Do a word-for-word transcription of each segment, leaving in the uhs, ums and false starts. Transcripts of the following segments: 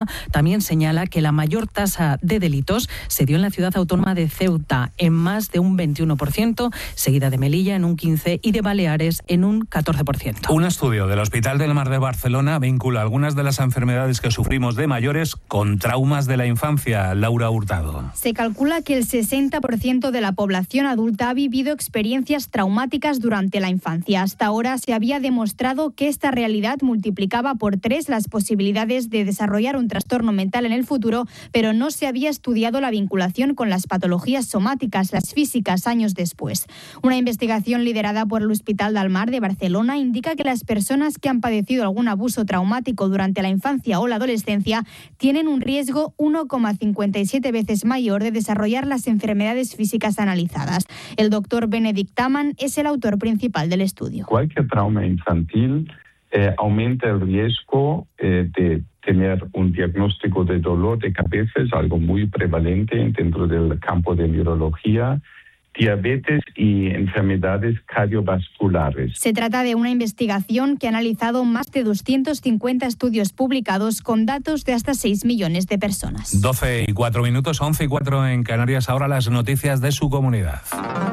también señala que la mayor tasa de delitos se dio en la ciudad autónoma de Ceuta, en más de un veintiuno por ciento, seguida de Melilla en un quince por ciento y de Baleares en un catorce por ciento. Un estudio del Hospital del Mar de Barcelona vincula algunas de las enfermedades que sufrimos de mayores con traumas de la infancia. Laura Hurtado. Se calcula que el sesenta por ciento de la población adulta ha vivido experiencias traumáticas durante la infancia. Hasta ahora se había demostrado que esta realidad multiplicaba por tres las posibilidades de desarrollar un trastorno mental en el futuro, pero no se había estudiado la vinculación con las patologías somáticas, las físicas, años después. Una investigación liderada por el Hospital del Mar de Barcelona indica que las personas que han padecido algún abuso traumático durante la infancia o la adolescencia tienen un riesgo uno coma cincuenta y siete veces mayor de desarrollar las enfermedades físicas analizadas. El doctor Benedict Taman es el autor principal del estudio. Cualquier trauma infantil eh, aumenta el riesgo eh, de tener un diagnóstico de dolor de cabeza, es algo muy prevalente dentro del campo de neurología, diabetes y enfermedades cardiovasculares. Se trata de una investigación que ha analizado más de doscientos cincuenta estudios publicados con datos de hasta seis millones de personas. doce y cuatro minutos, once y cuatro en Canarias. Ahora las noticias de su comunidad.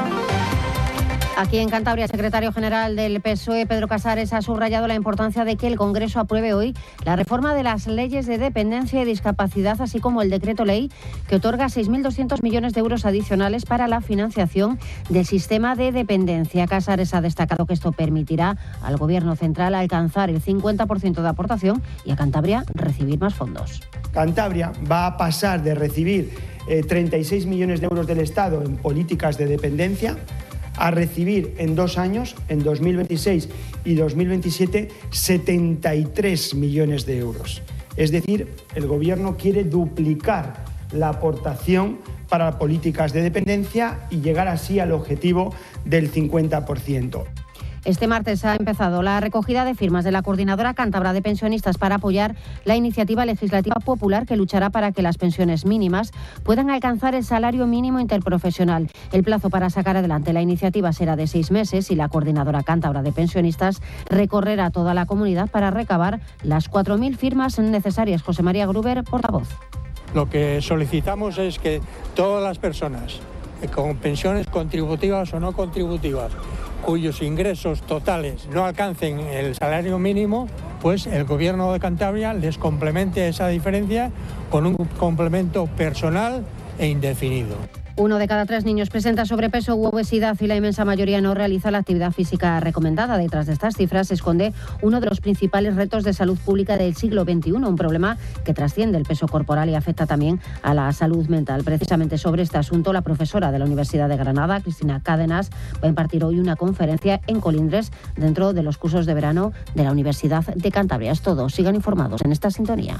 Aquí en Cantabria, el secretario general del P S O E, Pedro Casares, ha subrayado la importancia de que el Congreso apruebe hoy la reforma de las leyes de dependencia y discapacidad, así como el decreto ley que otorga seis mil doscientos millones de euros adicionales para la financiación del sistema de dependencia. Casares ha destacado que esto permitirá al Gobierno central alcanzar el cincuenta por ciento de aportación y a Cantabria recibir más fondos. Cantabria va a pasar de recibir eh, treinta y seis millones de euros del Estado en políticas de dependencia a recibir en dos años, en dos mil veintiséis y dos mil veintisiete, setenta y tres millones de euros. Es decir, el Gobierno quiere duplicar la aportación para políticas de dependencia y llegar así al objetivo del cincuenta por ciento. Este martes ha empezado la recogida de firmas de la Coordinadora Cántabra de Pensionistas para apoyar la iniciativa legislativa popular que luchará para que las pensiones mínimas puedan alcanzar el salario mínimo interprofesional. El plazo para sacar adelante la iniciativa será de seis meses y la Coordinadora Cántabra de Pensionistas recorrerá toda la comunidad para recabar las cuatro mil firmas necesarias. José María Gruber, portavoz. Lo que solicitamos es que todas las personas con pensiones contributivas o no contributivas, cuyos ingresos totales no alcancen el salario mínimo, pues el Gobierno de Cantabria les complemente esa diferencia con un complemento personal e indefinido. Uno de cada tres niños presenta sobrepeso u obesidad y la inmensa mayoría no realiza la actividad física recomendada. Detrás de estas cifras se esconde uno de los principales retos de salud pública del siglo veintiuno, un problema que trasciende el peso corporal y afecta también a la salud mental. Precisamente sobre este asunto, la profesora de la Universidad de Granada, Cristina Cádenas, va a impartir hoy una conferencia en Colindres dentro de los cursos de verano de la Universidad de Cantabria. Es todo. Sigan informados en esta sintonía.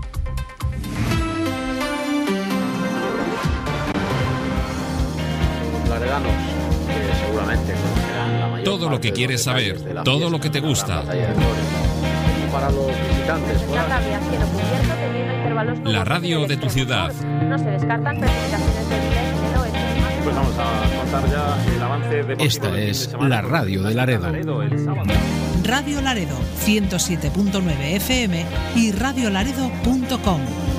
Que seguramente conocerán la mayor todo lo que quieres saber, todo lo que te gusta. Para los visitantes, la radio de tu ciudad. No se descartan precipitaciones débiles en el oeste. Pues vamos a contar ya el avance deportivo. Esta es la radio de Laredo. Radio Laredo, ciento siete punto nueve F M y radio laredo punto com.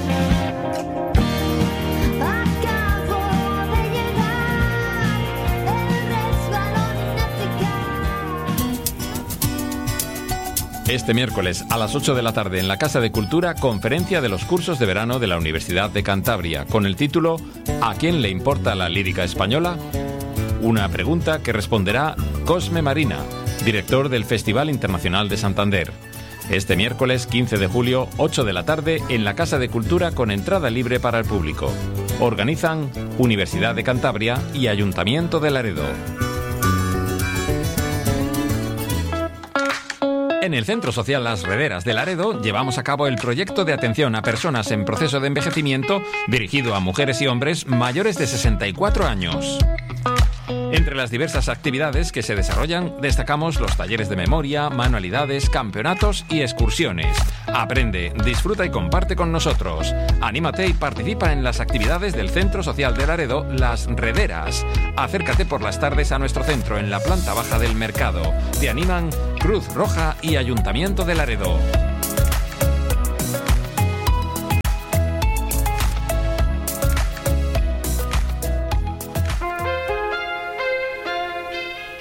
Este miércoles a las ocho de la tarde en la Casa de Cultura, conferencia de los cursos de verano de la Universidad de Cantabria, con el título ¿A quién le importa la lírica española? Una pregunta que responderá Cosme Marina, director del Festival Internacional de Santander. Este miércoles quince de julio, ocho de la tarde, en la Casa de Cultura con entrada libre para el público. Organizan Universidad de Cantabria y Ayuntamiento de Laredo. En el Centro Social Las Rederas de Laredo llevamos a cabo el proyecto de atención a personas en proceso de envejecimiento dirigido a mujeres y hombres mayores de sesenta y cuatro años. Entre las diversas actividades que se desarrollan, destacamos los talleres de memoria, manualidades, campeonatos y excursiones. Aprende, disfruta y comparte con nosotros. Anímate y participa en las actividades del Centro Social de Laredo, Las Rederas. Acércate por las tardes a nuestro centro en la planta baja del mercado. Te animan Cruz Roja y Ayuntamiento de Laredo.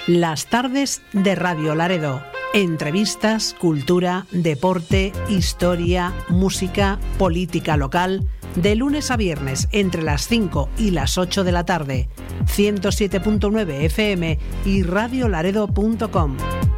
Las tardes de Radio Laredo. Entrevistas, cultura, deporte, historia, música, política local. De lunes a viernes entre las cinco y las ocho de la tarde. ciento siete punto nueve F M y radio laredo punto com.